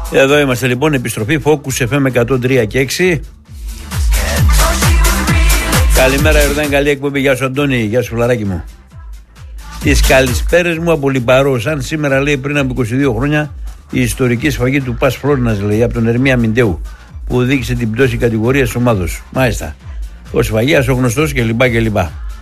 Εδώ είμαστε λοιπόν, επιστροφή Focus FM 103 και 6. Καλημέρα Ιορδάνη, καλή εκπομπή. Γεια σου Αντώνη, γεια σου φιλαράκι μου. Τις καλησπέρες μου από Λιπαρό. Σαν σήμερα λέει πριν από 22 χρόνια η ιστορική σφαγή του Πας Φλόρινας, λέει, από τον Ερμία Μιντέου, που οδήγησε την πτώση κατηγορίας ομάδος. Μάλιστα. Ο σφαγιάς, ο γνωστός κλπ.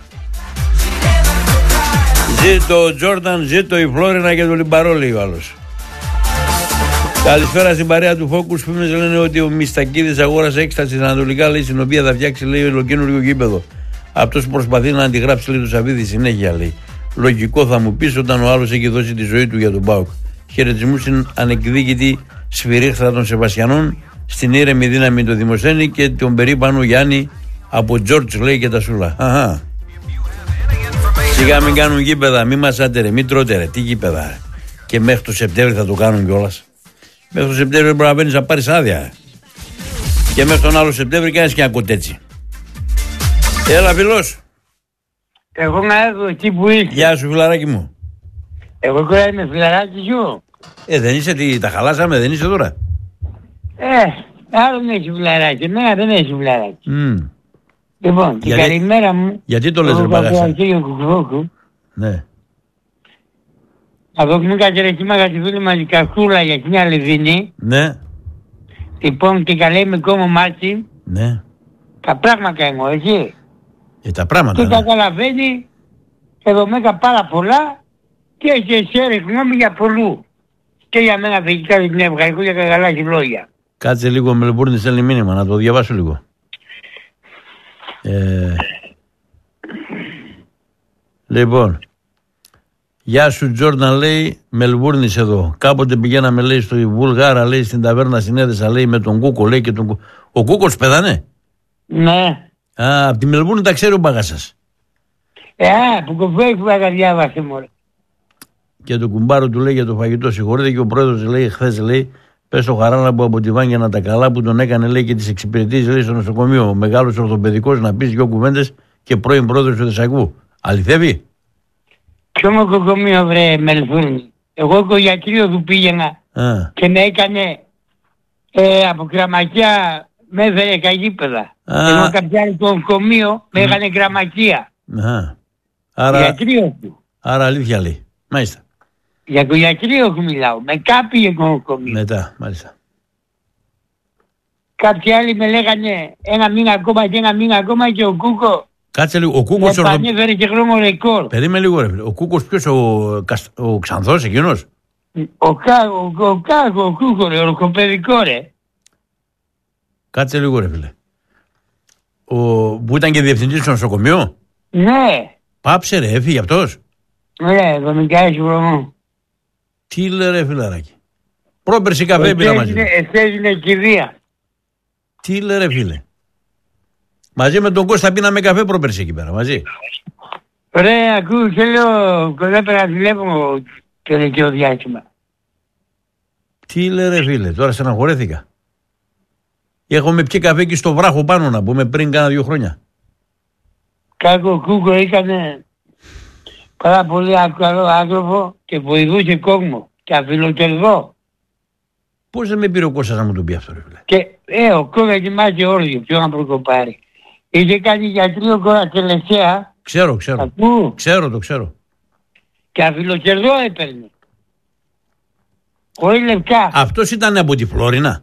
Ζήτω ο Τζόρνταν, ζήτω η Φλόρινα και το Λιπαρό, λέει ο άλλος. Καλησπέρα στην παρέα του Focus. Φήμες λένε ότι ο Μιστακίδης αγόρασε έκσταση στην Ανατολικά, λέει, στην οποία θα φτιάξει, λέει, ολοκαίνουργιο γήπεδο. Αυτός που προσπαθεί να αντιγράψει, λέει, το Σαββίδι συνέχεια, λέει. Λογικό θα μου πεις όταν ο άλλος έχει δώσει τη ζωή του για τον ΠΑΟΚ. Χαιρετισμούς στην ανεκδίκητη σφυρίχθρα των Σεβαστιανών, στην ήρεμη δύναμη του Δημοσθένη και τον περήπανο Γιάννη από Τζόρτζ, λέει, και τα Σούλα. Αχα. Σιγά μην κάνουν γήπεδα, μην μασάτε, μην τρώτε, τι γήπεδα. Και μέχρι το Σεπτέμβρη θα το κάνουν κιόλας. Μέχρι το Σεπτέμβρη πρέπει να μπαίνεις να πάρεις άδεια. Και μέχρι τον άλλο Σεπτέμβρη κάνεις και ένα κοτέτσι. Έλα φιλός. Εγώ να έρθω εκεί που είσαι. Γεια σου φιλαράκι μου. Εγώ τώρα είμαι φιλαράκι σου. Δεν είσαι, τα χαλάσαμε, δεν είσαι τώρα. Άλλον έχει φιλαράκι, εμένα δεν έχει φιλαράκι. Λοιπόν, την καλημέρα μου. Γιατί το λες ρε παγάσα? Ναι. Από κοινού κατερεχήμα για τη φίλη μας η Καστούλα για την Αλεβίνη. Ναι. Λοιπόν, και καλέ με κόμμα μάτσι. Ναι. Τα πράγματα εννοώ, έτσι. Τα πράγματα. Και τα καταλαβαίνει εδώ μέσα πάρα πολλά και σε γνώμη για πολλού. Και για μένα φυσικά δεν την ευχαριστώ για καλά λόγια. Κάτσε λίγο, με Μελμπούρνη στέλνει μήνυμα, να το διαβάσω λίγο. Λοιπόν, γεια σου Τζόρνταν, λέει, Μελβούρνης εδώ. Κάποτε πηγαίναμε, λέει, στο Βουλγάρα, λέει, στην ταβέρνα συνέδεσα, λέει, με τον Κούκο, λέει, και τον ο Κούκος πέθανε. Ναι. Από τη Μελβούρνη τα ξέρει ο Μπαγάσας. Που κοφέει που τα διάβασε μωρέ. Και το κουμπάρο του λέει για το φαγητό, συγχωρείτε, και ο πρόεδρος, λέει, χθες, λέει, πες στο Χαράλαμπο από τη Βάνια να τα καλά που τον έκανε, λέει, και τις εξυπηρετήσεις, λέει, στο νοσοκομείο. Ο μεγάλος ορθοπαιδικός να πεις δυο κουβέντες και πρώην πρόεδρος του Θεσσαλικού. Αληθεύει? Ποιο νοσοκομείο, βρε Μελβούρνη? Εγώ οικογιατρίο του πήγαινα και με έκανε από Γραμματεία, με έφερε καγίπεδα. Ενώ κάποια άλλη το νοσοκομείο με έκανε Γραμματεία. Άρα, του. Άρα αλήθεια λέει. Μάλιστα. Για το γιατρείο που μιλάω. Με κάποιοι νοσοκομείο. Μετά, μάλιστα. Κάποιοι άλλοι με λέγανε ένα μήνα ακόμα και ένα μήνα ακόμα και ο Κούκο. Κάτσε λίγο. Ο Κούκος. Επανέφερε και χρόνο ρεκόρ. Περίμενε λίγο, ρε φίλε. Ο Κούκος ποιος, ο Ξανθός εκείνος? Ο Κούκο, ρε, ορκοπαιδικό, ρε. Κάτσε λίγο, ρε φίλε. Που ήταν και διευθυντής στο νοσοκομείο. Ναι. Πάψε, ρε, έφυγε αυτός. Ναι, 76 χρονών. Τι λέει, ρε φιλαράκι? Πρόπερση καφέ πήρα μαζί. Εστέζινε κηδεία. Τι λέει, ρε φίλε? Μαζί με τον Κώστα πίναμε καφέ πρόπερση εκεί πέρα, μαζί. Ρε, ακούω και λέω, κοντά πέρα τηλέφωνο τελευταίο διάστημα. Τι λέει, ρε φίλε, τώρα στεναχωρέθηκα. Έχουμε πιει καφέ εκεί στο βράχο πάνω, να πούμε, πριν κάνα 2 χρόνια. Κάκο Κούκο έκανε πάρα πολύ καλό άνθρωπο και βοηθούσε κόσμο και αφιλοκερδό. Πώς δεν με πήρε ο Κώστας να μου τον πει αυτό, ρε φίλε? Και ο Κώστας κοιμάται όρθιο, ποιο να προκοπάρει. Είχε κάνει γιατρείο κόρα τελευταία. Ξέρω. Το ξέρω. Και αφιλοκερδό έπαιρνε. Χωρίς λευκά. Αυτός ήταν από τη Φλόρινα?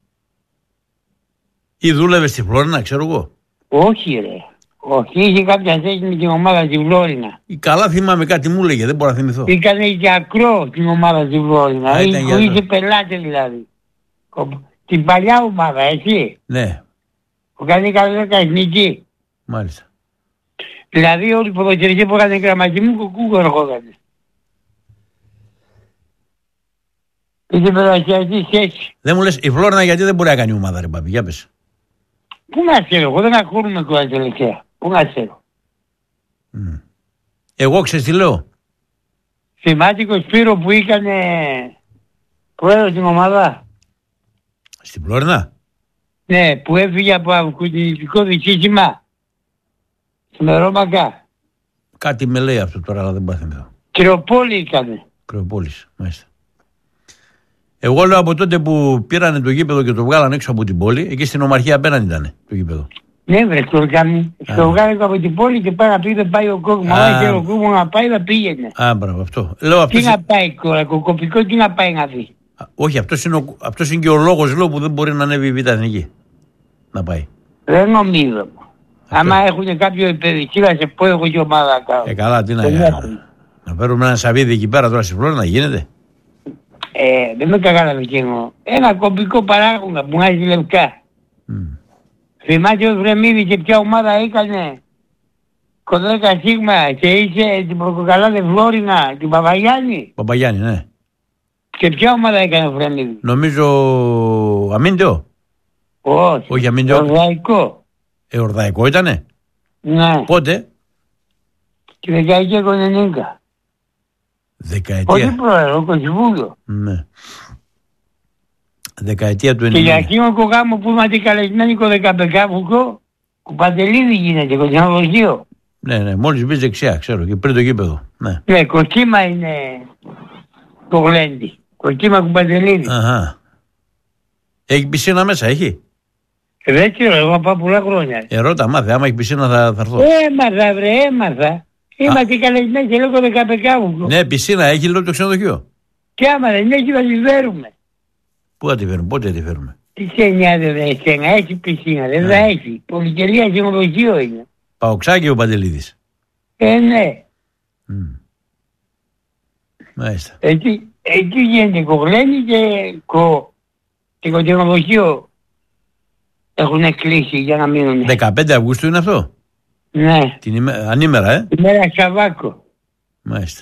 Ή δούλευε στη Φλόρινα, ξέρω εγώ? Όχι, ρε. Όχι, είχε κάποια θέση με την ομάδα στη Φλόρινα. Καλά θυμάμαι, κάτι μου έλεγε, δεν μπορώ να θυμηθώ. Έκανε γιατρό την ομάδα στη Φλόρινα. Είχε πελάτε δηλαδή. Την παλιά ομάδα, έτσι. Ναι. Που κάνει καλή εθνική. Μάλιστα. Δηλαδή όλοι οι ποδοσφαιριστές που έκανε γραμματική μου κουκούκο ερχότανε. Είχε πεδασιαστή σχέση. Δεν μου λες, η Φλόρινα γιατί δεν μπορεί να κάνει ομάδα, ρε παπί, για πες. Πού να ξέρω, εγώ δεν ακούρουμε κόρα τελευταία. Πού να ξέρω. Εγώ ξέρεις τι λέω? Θυμάτικο Σπύρο που είχανε πρόεδρο στην ομάδα. Στην Φλόρινα? Ναι, που έφυγε από ακουτινιστικό δυσύστημα. Στην Ρώμακα. Κάτι με λέει αυτό τώρα, αλλά δεν μπορώ να θυμηθώ. Κρεοπόλη είχανε. Κρεοπόλης, μάλιστα. Εγώ λέω από τότε που πήρανε το γήπεδο και το βγάλανε έξω από την πόλη, εκεί στην Ομαρχία απέναντι ήταν το γήπεδο. Ναι, βρε, το βγάλανε από την πόλη και πάει να πει δεν πάει ο κόσμο. Αν και ο κόσμο να πάει, θα πήγαινε. Α, μπράβο, αυτό. Λέω, τι να πάει τώρα, κοκοπικό, τι να πάει να δει. Όχι, αυτός είναι και ο λόγος, λέω, που δεν μπορεί να ανέβει η Β' Εθνική. Να πάει. Δεν νομίζω. Άμα έχουν κάποιο υπηρεσία, σε πω εγώ και ομάδα κάνω. Καλά, τι να κάνουμε. Να παίρνουμε ένα Σαββίδι εκεί πέρα τώρα στη Φλόρινα, γίνεται. Δεν με κατάλαβε και εγώ. Ένα κομπικό παράγοντα που βγάζει λευκά. Θυμάται ο Βρεμίδη και ποια ομάδα έκανε κοντρέκα Σίγμα και είχε την Προκοκαλάδε Φλόρινα, την Παπαγιάννη. Παπαγιάννη, ναι. Και ποια ομάδα έκανε ο Βρεμίδη. Νομίζω Αμίντεο. Όχι, Αμίντεο. Ορδαϊκό. Ορδαϊκό ήτανε. Ναι. Πότε. Τη δεκαετία του 90. Δεκαετία. Όχι πρόεδρο, Κωσιβούλιο. Ναι. Δεκαετία του 90. Και για εκείνο το γάμο που είμαστε καλεσμένοι το 15 που Παντελίδη γίνεται, Κωνσταντινοδοχείο. Ναι, μόλις μπεις δεξιά, ξέρω, και πριν το γήπεδο. Ναι, κοστίμα είναι το γλέντι. Κοστίμα του Παντελίδη. Αχα. Έχει πισίνα μέσα, έχει. Δεν ξέρω, εγώ πάω πολλά χρόνια. Ρώτα, μάθε, άμα έχει πισίνα θα έρθω. Έμαθα. Είμαστε καλεσμένοι και λέω το 15. Ναι, πισίνα έχει, λέω το ξενοδοχείο. Και άμα δεν έχει, θα τη φέρουμε. Πού θα τη φέρουμε, πότε θα τη φέρουμε. Τι σένια δεν έχει, έχει πισίνα, δεν θα έχει. Πολυτελεία ξενοδοχείο είναι. Παοξάκι ο Παντελίδης. Ναι. Μάλιστα. Εκεί γίνεται κογλένη και το ξενοδοχείο έχουν κλείσει για να μείνουν. 15 Αυγούστου είναι αυτό. Ναι. Ανήμερα, Ημέρα Σαββάκο. Μάλιστα.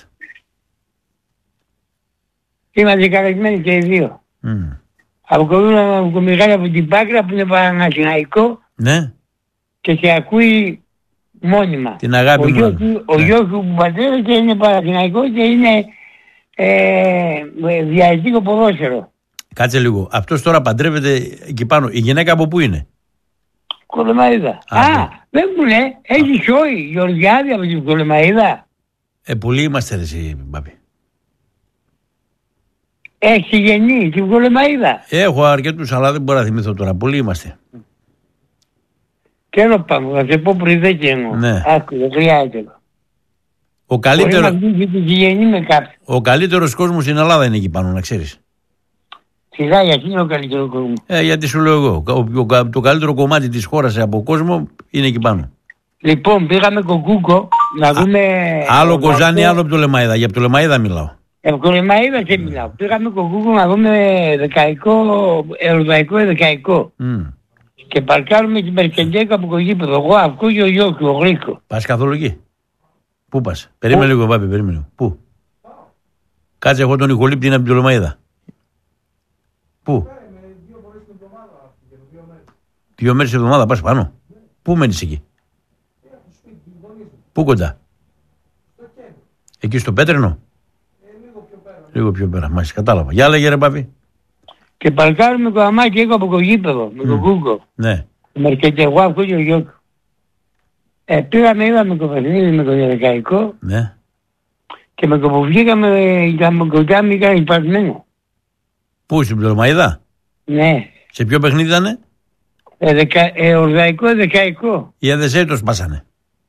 Είμαστε καλεσμένοι και οι δύο. Αποκαλούν το Μιχάλη από την Πάκρα που είναι Παναθηναϊκό. Ναι. Και σε ακούει μόνιμα. Την αγάπη μου. Ο γιος του που πατέρασε είναι Παναθηναϊκό και είναι διαετικό ποδόσφαιρο. Κάτσε λίγο. Αυτός τώρα παντρεύεται εκεί πάνω. Η γυναίκα από πού είναι. Κολεμαΐδα. Δεν μου λέει. Έχει σόι. Γεωργιάδη από την Κολεμαΐδα. Πολλοί είμαστε εσύ, Μπάπη. Έχει γεννή την Κολεμαΐδα. Έχω αρκετούς, αλλά δεν μπορώ να θυμηθώ τώρα. Πολλοί είμαστε. Τέλος πάντων, θα σε πω πριν δεν και εγώ. Ναι. Άκου, δεν χρειάζεται. Ο καλύτερος κόσμος στην Ελλάδα είναι εκεί πάνω, να ξέρεις. Σιγά, γιατί είναι ο καλύτερος κόσμος. Γιατί σου λέω εγώ. Το καλύτερο κομμάτι της χώρας από κόσμο είναι εκεί πάνω. Λοιπόν, πήγαμε κοκκούκο να δούμε. Άλλο Κοζάνι, άλλο από το Λεμαΐδα. Για το Λεμαΐδα μιλάω. Από το Λεμαΐδα και μιλάω. Πήγαμε κοκκούκο να δούμε ευρωπαϊκό δεκαϊκό. Και παρκάρουμε την Περκεντέκα από το γήπεδο. Εγώ αυτό και ο γιος του, ο Γρήσκο. Πας καθόλου εκεί. Πού πας. Περίμενε λίγο, Πάπη, περίμενε. Πού. Κάτσε, εγώ τον Νικολίπτη είναι από την Λεμαΐδα. Πού. 2 μέρες την εβδομάδα πας πάνω. Πού μένεις εκεί. Πού κοντά. Εκεί στο Πέτρινο. Λίγο πιο πέρα. Μάλιστα, κατάλαβα. Για λέγε ρε Πάπη. Και παρκάρουμε το αμάκι εγώ από το γήπεδο, με τον Κούκο. Ναι. Με αρκετεγώ αυτό και ο γιος του. Πήγαμε, είδαμε το παιχνίδι με το δεκαϊκό. Ναι. Και με το που βγήκαμε, ήταν κοντά μου, ήταν υπαρμένο. Πού, στην Πτολεμαΐδα. Ναι. Σε ποιο παιχνίδι ήτανε. Ορδαϊκό, δεκαϊκό. Οι ΑΔΣ το σπάσανε.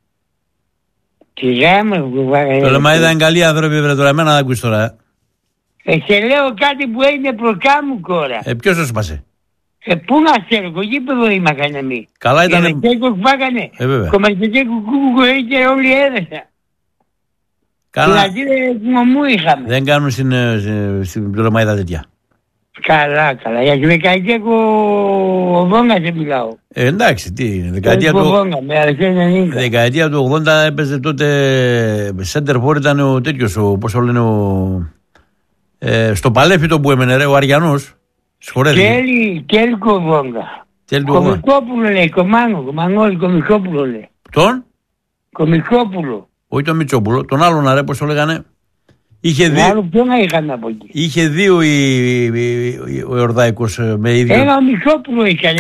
Τι γάμε που βάγανε. Το Λεμαΐδα είναι καλοί άνθρωποι, βρε τώρα, εμένα να ακούεις τώρα. Σε λέω κάτι που έγινε προκάμου κόρα. Ποιος το σπάσε. Πού να ξέρω, το γήπεδο ήμασταν εμείς. Καλά ήταν. Και φάγανε. Κομμαρτικέ κουκούκου και όλοι έδεσαν. Καλά. Μου είχαμε. Δεν κάνουν στην Πτολεμαΐδα τέτοια. Καλά. Για τη δεκαετία του 80 σε μιλάω. Εντάξει, τι είναι. Δεκαετία του 80 έπαιζε τότε. Σέντερ φόρ ήταν ο τέτοιος, πώς το λένε, στο Παλέφιτο που έμενε, ο Αριανός. Κέλη Κοβόγκα. Κομικόπουλο λέει, Κομανόλη Κομικόπουλο λέει. Τον? Κομικόπουλο. Όχι τον Μητσόπουλο, τον άλλον αρέ, πώς το λέγανε. Άλλο ποιον είχαν από εκεί. Είχε δύο ο Εορδαϊκός με ίδιο. Ένα Μητσόπουλο είχε.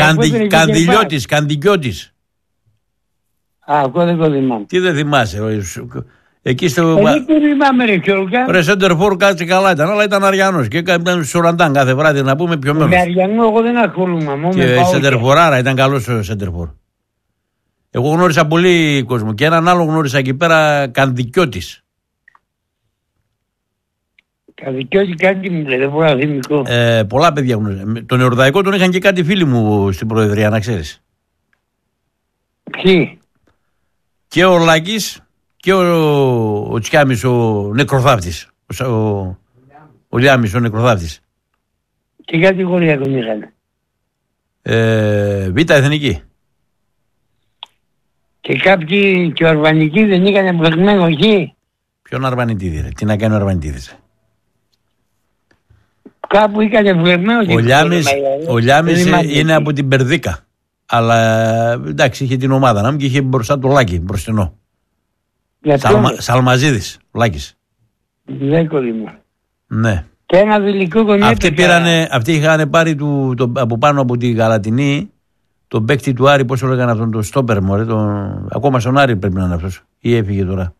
Κανδυλιώτης. Αυτό δεν το θυμάμαι. Τι δεν θυμάσαι. Εκεί στο. Δεν θυμάμαι, ρε Κιόλκα. Ρε Σέντερφορ κάτσε καλά ήταν, αλλά ήταν Αριανός. Και ήταν Σουραντάν κάθε βράδυ να πούμε πιο μέλλον. Με Αριανό, εγώ δεν ασχολούμαι. Και Σέντερφοράρα ήταν καλός ο Σέντερφορ. Εγώ γνώρισα πολύ κόσμο και έναν άλλο γνώρισα εκεί πέρα, Κανδικιώτης. Κανδικιώτη κάτι μου λέει, δεν μπορώ να θυμηθώ. Πολλά παιδιά γνώρισα. Τον Εορδαϊκό τον είχαν και κάτι φίλοι μου στην Προεδρία, να ξέρεις. Ποιοι? Και ο Λάκης και ο Τσιάμις, ο νεκροθάφτης. Ο Λιάμις, ο νεκροθάφτης. Τι κατηγορία τον είχαν? Β' εθνική. Και κάποιοι και ο Αρβανικοί δεν είχαν μπλεγμένο εκεί. Ποιον Αρβανιτίδη, ρε? Τι να κάνει ο Αρβανιτίδης? Κάπου είχαν μπλεγμένο. Ο Λιάμις είναι από την Περδίκα. Αλλά εντάξει, είχε την ομάδα να μου και είχε μπροστά το Λάκη, μπροστινό. Σαλμαζίδης, ο Λάκης. Δέκολη μου. Ναι. Και ένα δηλικό γονιό. Αυτοί είχαν πάρει από πάνω από τη Γαλατινή τον παίκτη του Άρη, πώς έλεγαν αυτόν, τον στόπερ μωρέ, ακόμα στον Άρη πρέπει να είναι αυτός. Ή έφυγε τώρα.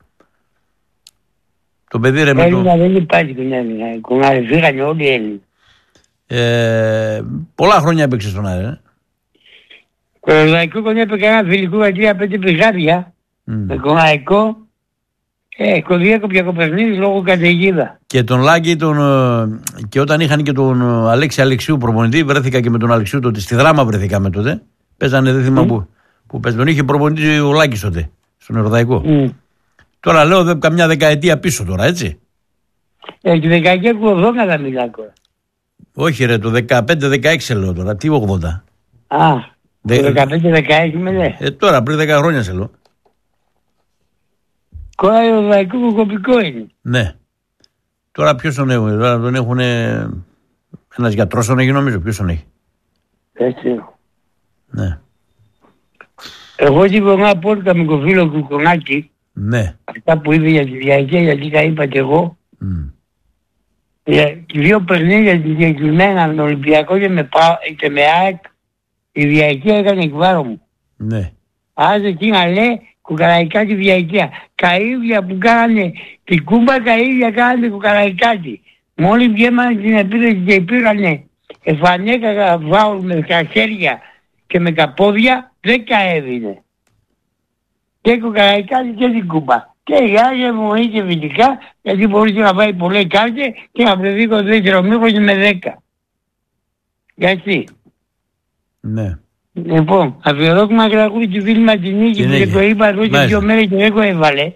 Το παιδί ρε με το... Δεν υπάρχει κονάρι, φύγανε όλοι οι Έλληνες. Πολλά χρόνια έπαιξε στον Άρη. Το Λαϊκό κονέ έπαιξε ένα φιλικό 3-5 πηγάδια. Με κοναϊκό. Κοδιέκοπια το παιχνίδι λόγω καταιγίδα. Και τον Λάκη, και όταν είχαν και τον Αλέξη Αλεξίου προπονητή, βρέθηκα και με τον Αλεξίου τότε. Στη Δράμα βρεθήκαμε τότε. Παίζανε, δεν θυμάμαι που παίζανε. Τον είχε προπονητή ο Λάκης τότε, στον Εορδαϊκό. Τώρα λέω καμιά δεκαετία πίσω τώρα, έτσι. Τη δεκαετία του 80 μιλάω τώρα. Όχι ρε, το 15-16 λέω τώρα. Τι 80? Το 15-16 με λέει. Τώρα πριν 10 χρόνια σε λέω. Κόρα ο Λαϊκό κοπικό είναι. Ναι. Τώρα ποιος τον έχουν? Τώρα τον έχουν ένας γιατρός τον έχει νομίζω. Ποιος τον έχει? Έτσι. Ναι. Εγώ είπα πόρτα με το φίλο του Κονάκη. Ναι. Αυτά που είπε για τη διαρκεία, γιατί τα είπα και εγώ. Δύο παιχνίδια συγκεκριμένα με τον Ολυμπιακό και με ΑΕΚ, η διαρκεία έκανε εκβάρο μου. Ναι. Άρα εκεί να λέει κουκαραϊκά τη διαρκεία. Καΐδια που κάνανε την Κούμπα, καΐδια κάνανε κουκαραϊκάτι. Μόλις βγαίνανε την επίθεση και πήρανε εφανέκα βάουλ με χέρια και με καπόδια, 10 έδινε. Και κουκαραϊκάτι και την Κούμπα. Και η Άγια μου είχε βυτικά, γιατί μπορούσε να πάει πολλές κάρτες και να βρεθεί το δεύτερο μήχρονο με 10. Γιατί. Ναι. Λοιπόν, αφιερώκουμε τραγούδι του φίλου μας την Νίκη που και το είπα εδώ και 2 μέρες και δεν το έβαλε.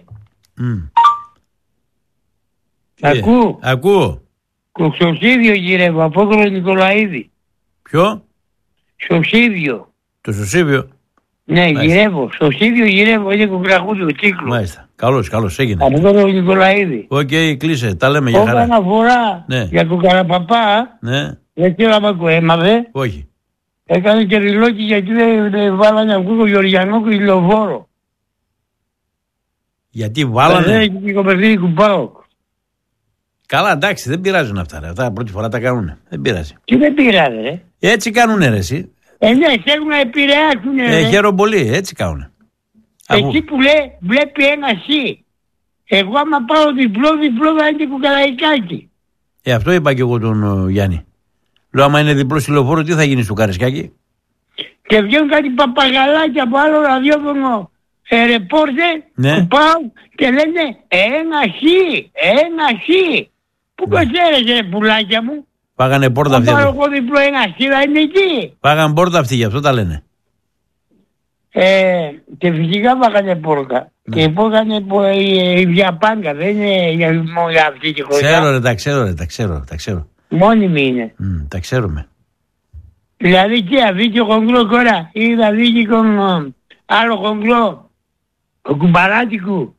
Ακούω. Σωσίδιο γυρεύω, Απόκολο Νικολαίδη. Ποιο? Σωσίδιο. Το Σωσίδιο. Ναι, γυρεύω. Σωσίδιο γυρεύω, είναι το τραγούδι, ο κύκλος. Μάλιστα. Καλώς, έγινε. Απόκολο Νικολαίδη. Οκ, κλείσε, τα λέμε για χαρά. Όταν αφορά για τον Καραπαπά, δεν ξέρω αν το έμαθε. Όχι. Έκανε και ριλόκι γιατί δεν βάλανε αυτού τον Γεωργιανό και Ηλιοβόρο. Γιατί βάλανε? Δεν έχει κοπερδίνη κουμπάω. Καλά, εντάξει, δεν πειράζουν αυτά. Ρε. Αυτά πρώτη φορά τα κάνουνε. Δεν πειράζει. Τι δεν πειράζει, ρε. Έτσι κάνουνε, ρε, εσύ. Ναι, θέλουν να επηρεάσουν. Χαίρομαι πολύ, έτσι κάνουνε. Εκεί που λέει, βλέπει ένα σι. Εγώ άμα πάω διπλό θα είναι κουκαραϊκάκι. Αυτό είπα και εγώ τον Γιάννη. Λέω, άμα είναι διπλό τηλεφόρο, τι θα γίνει στο Καρεσκάκι? Και βγαίνουν κάτι παπαγαλάκια από άλλο ραδιόφωνο ρεπόρτερ που πάω και λένε ένα χ. Πού το ξέρεις ρε πουλάκια μου? Πάγανε πόρτα αυτή. Αν πάρω εγώ διπλό ένα χ θα είναι εκεί. Πάγανε πόρτα αυτή, γι' αυτό τα λένε. Και φυσικά πάγανε πόρτα. Και πάγανε η διαπάνκα, δεν είναι για αυτή τη χώρα. Ξέρω ρε, τα ξέρω. Μόνιμη είναι. Τα ξέρουμε. Δηλαδή και αδίκιο χονγκρό τώρα. Είδα δίκιο άλλο χονγκρό. Ο κουμπαράτικου.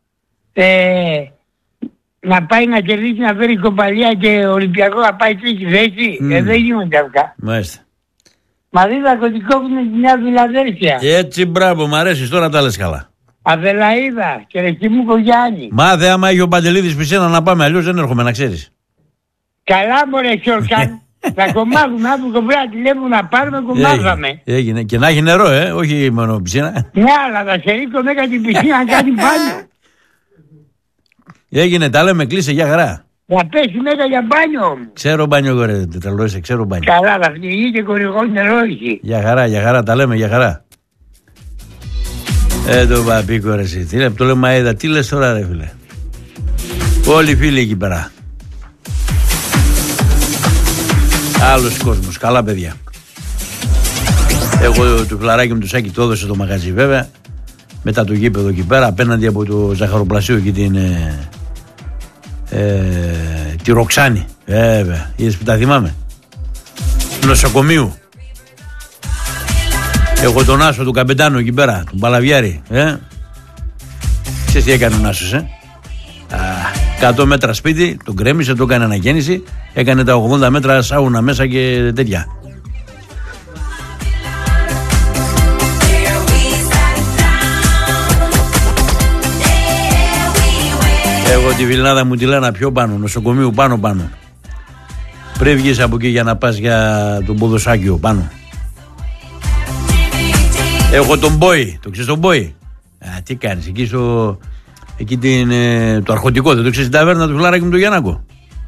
Να πάει να κερδίσει να φέρει κομπαλιά και ο Ολυμπιακό να πάει τρίτη θέση. Δεν γίνονται αυτά. Μάλιστα. Μα δίδα κωδικόβουνε τη Νέα Φιλαδέλφια. Έτσι μπράβο, μ' αρέσεις, τώρα τα λες καλά. Αδελαίδα και ρεκί μου Κογιάννη. Μάθε άμα έχει ο Παντελίδης πισένα να πάμε, αλλιώς δεν έρχομαι να ξέρεις. Καλά μωρέ Σιόρκαν. Θα κομμάτουμε από κομπρά τηλέφωνο να πάρουμε κομμάταμε. Έγινε. Και να έχει νερό, όχι μόνο πισίνα. Ναι, αλλά θα σε ρίχνω μέγα την πισίνα να κάνει πάνω. Έγινε, τα λέμε, κλείσε, για χαρά. Να πέσει μέσα για μπάνιο μου. Ξέρω μπάνιο, ρε, τρελό είσαι, ξέρω μπάνιο. Καλά, θα πνιγεί και χορηγό νερό έχει. Για χαρά, τα λέμε, για χαρά. Το παπίκο ρε εσύ, το λέμε αίδα, τι λες τώρα ρε φίλε. Όλοι οι φίλοι εκεί πέρα. Άλλος κόσμος, καλά παιδιά. Εγώ το φιλαράκι μου του Σάκη το έδωσε το μαγαζί βέβαια. Μετά το γήπεδο εκεί πέρα, απέναντι από το ζαχαροπλασίο και τη Ροξάνη. Βέβαια, είδες που τα θυμάμαι. Νοσοκομείου. Έχω τον Άσο του Καπετάνου εκεί πέρα, τον Παλαβιάρη. Ξέρεις τι έκανε ο Άσος, 100 μέτρα σπίτι, τον κρέμισε, το έκανε αναγέννηση. Έκανε τα 80 μέτρα σάουνα μέσα και τέτοια. Εγώ τη Βιλνάδα μου τη λένε πιο πάνω, νοσοκομείου πάνω. Πριν βγεις από εκεί για να πας για τον Ποδοσάκιο πάνω. Έχω τον Μπόι, το ξέρεις τον Μπόι. Τι κάνεις εκεί το αρχοντικό, δεν το ξέρεις την ταβέρνα του φιλαράκι μου το Γιαννάκο.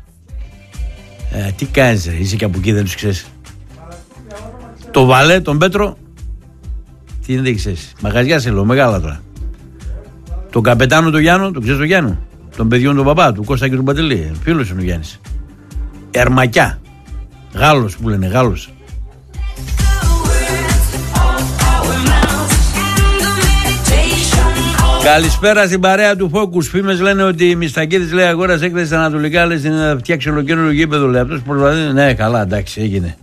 Τι κάνεις είσαι και από εκεί δεν τους ξέρεις. Το Βαλέ, τον Πέτρο. Τι δεν ξέρεις. Μαγαζιά σε λέω, μεγάλα τώρα. Τον Καπετάνο του Γιάννου, το ξέρεις τον Γιάννου. Των παιδιών του παπά, του Κώστα και του Παντελή. Φίλος είναι ο Γιάννης. Ερμακιά. Γάλλος που λένε, Γάλλος. Καλησπέρα στην παρέα του Focus. Φήμες λένε ότι η Μιστακίδης λέει αγόρασε έκθεση στα Ανατολικά. Λέει να φτιάξει ολοκαίριο γήπεδο. Λέει αυτός προσπαθεί. Ναι, καλά, εντάξει, έγινε.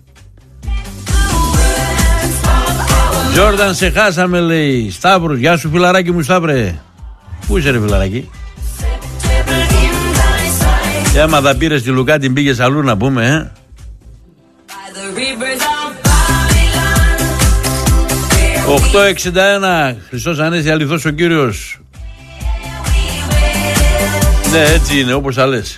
Τζόρνταν, σε χάσαμε, λέει. Σταύρος, γεια σου φιλαράκι μου, Σταύρε. Πού είσαι, ρε φιλαράκι. Άμα θα πήρες τη Λουκά, την πήγες αλλού να πούμε, 861, Χριστός Ανέστη, αληθώς ο Κύριος. Ναι, έτσι είναι, όπως θα λες.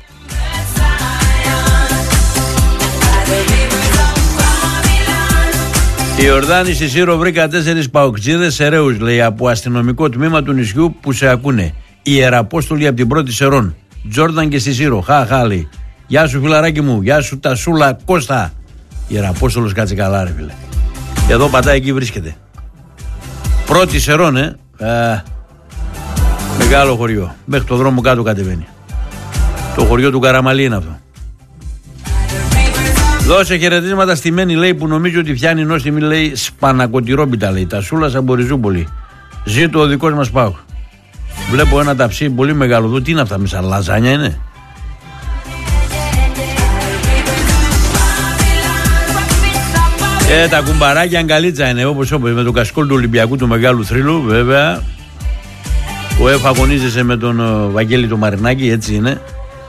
Η Ιορδάνη στη Σύρο βρήκα 4 παοκτζίδες σεραίους, λέει, από αστυνομικό τμήμα του νησιού που σε ακούνε. Ιεραπόστολοι από την πρώτη Σερών. Τζόρνταν και στη Σύρο. Χα, λέει. Γεια σου φιλαράκι μου, γεια σου Τασούλα Κώστα. Ιεραπόστολος, κάτσε καλά ρε φίλε. Εδώ πατάει, εκεί βρίσκεται. Πρώτη Σερών, μεγάλο χωριό. Μέχρι το δρόμο κάτω κατεβαίνει. Το χωριό του Καραμαλή είναι αυτό. Δώσε χαιρετίσματα στη Μένη, λέει, που νομίζω ότι φτιάνει νόστιμη, λέει, σπανακοτηρόπιτα, λέει. Τασούλα Σαμποριζούπολη. Ζήτω ο δικός μας ΠΑΟΚ. Βλέπω ένα ταψί πολύ μεγάλο εδώ. Τι είναι αυτά μέσα, λαζάνια είναι? Τα κουμπαράκια αγκαλίτσα είναι, όπως με το κασκόλ του Ολυμπιακού του μεγάλου θρύλου, βέβαια. Ο Εφ αγωνίζεσαι με τον Βαγγέλη το Μαρινάκη, έτσι είναι.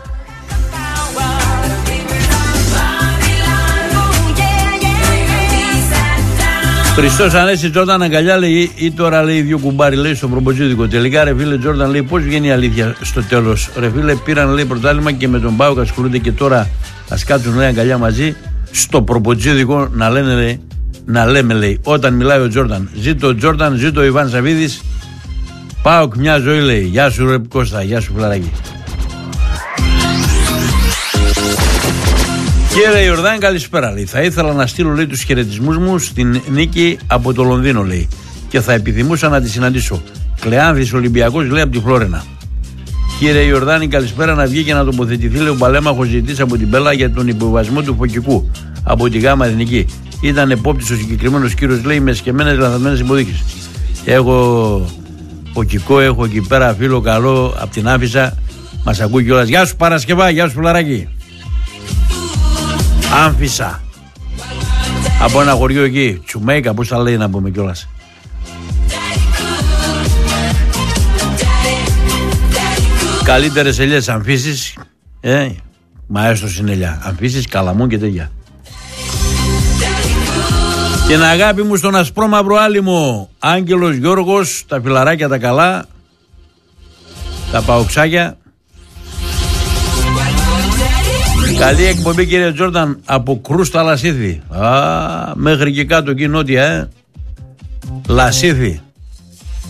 Χριστός Ανέστη, Τζόρνταν αγκαλιά, λέει, ή τώρα λέει 2 κουμπάρι, λέει, στο προποτζίδικο. Τελικά, ρε φίλε, Τζόρνταν, λέει, πώς βγαίνει η αλήθεια στο τέλος. Ρε φίλε, πήραν, λέει, πρωτάθλημα και με τον ΠΑΟΚ ασχολούνται και τώρα ας κάτσουν, λέει, αγκαλιά μαζί στο προποτζίδικο να λέμε, λέει, όταν μιλάει ο Τζόρνταν. Ζήτω ο Τζόρνταν, ζήτω ο Ιβάν Σαββίδης. ΠΑΟΚ μια ζωή, λέει. Γεια σου, ρε Κώστα, γεια σου, φιλαράκι. Κύριε Ιορδάνη, καλησπέρα, λέει. Θα ήθελα να στείλω, λέει, τους χαιρετισμούς μου στην Νίκη από το Λονδίνο, λέει. Και θα επιθυμούσα να τη συναντήσω. Κλεάνθης Ολυμπιακός, λέει, από τη Φλόρενα. Κύριε Ιορδάνη, καλησπέρα, να βγει και να τοποθετηθεί, λέει, ο Παλέμαχος ζητής από την Πέλα για τον υποβασμό του Φωκικού από τη ΓΑΜΑ Εθνική. Ήταν επόπτης ο συγκεκριμένος κύριος, λέει, με σκεμμένες λανθασμένες υποδείξεις. Έχω Φωκικό, έχω εκεί πέρα φίλο καλό από την Άφησα. Μας ακούει κιόλας. Γεια σου Παρασκευά, γεια σου πουλαράκι. Άμφισα. Από ένα χωριό εκεί, Τσουμέικα, πώς θα λέει να πούμε κιόλας. Καλύτερες ελιές Αμφίσεις, μαέστος είναι ελιά. Αμφίσεις, Καλαμούν και τέτοια. Την αγάπη μου στον ασπρόμαυρο άλυμο, Άγγελος Γιώργος, τα φιλαράκια τα καλά, τα παοξάκια. Καλή εκπομπή κύριε Τζόρνταν από Κρούστα Λασίθι. Μέχρι και κάτω εκεί νότια, Λασίθι.